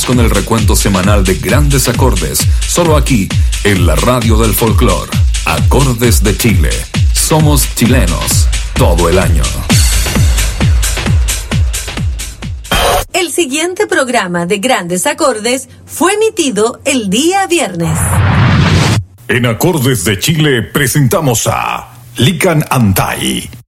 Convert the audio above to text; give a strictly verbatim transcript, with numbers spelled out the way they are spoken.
Seguimos con el recuento semanal de grandes acordes, solo aquí, en la radio del folclore. Acordes de Chile. Somos chilenos todo el año. El siguiente programa de Grandes Acordes fue emitido el día viernes. En Acordes de Chile presentamos a Lican Antay.